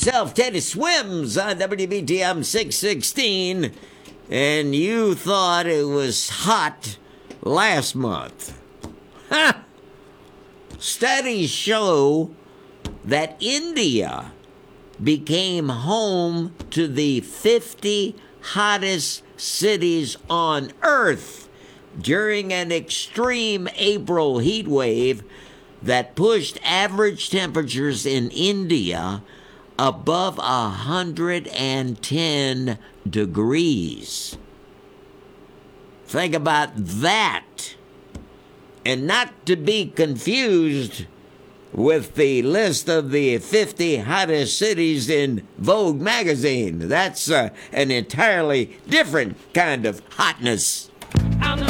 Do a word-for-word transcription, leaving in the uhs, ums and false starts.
myself, Teddy Swims, on W B T M six sixteen, and you thought it was hot last month. Ha! Studies show that India became home to the fifty hottest cities on Earth during an extreme April heat wave that pushed average temperatures in India above one hundred ten degrees. Think about that. And not to be confused with the list of the fifty hottest cities in Vogue magazine. That's uh, an entirely different kind of hotness.